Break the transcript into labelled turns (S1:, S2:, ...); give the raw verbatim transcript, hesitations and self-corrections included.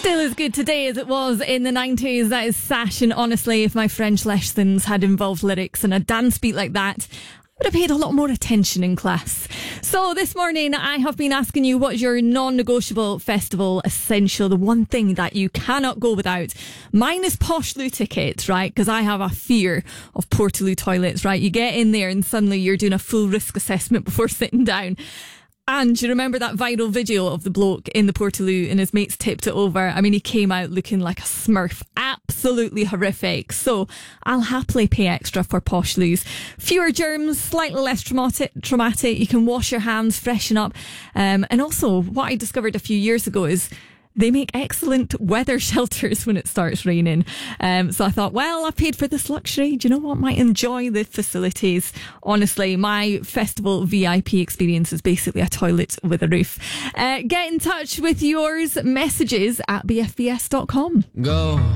S1: Still as good today as it was in the nineties. That is Sash, and honestly, if my French lessons had involved lyrics and a dance beat like that, I would have paid a lot more attention in class. So this morning I have been asking you, what's your non-negotiable festival essential, the one thing that you cannot go without. Mine is Portaloo tickets, right? Because I have a fear of Portaloo toilets, right? You get in there and suddenly you're doing a full risk assessment before sitting down. And you remember that viral video of the bloke in the Portaloo and his mates tipped it over? I mean, he came out looking like a smurf. Absolutely horrific. So I'll happily pay extra for Portaloos. Fewer germs, slightly less traumatic. traumatic. You can wash your hands, freshen up. Um, and also, what I discovered a few years ago is they make excellent weather shelters when it starts raining. Um, so I thought, well, I've paid for this luxury. Do you know what? Might enjoy the facilities. Honestly, my festival V I P experience is basically a toilet with a roof. Uh, get in touch with yours. Messages at b f b s dot com.
S2: Go.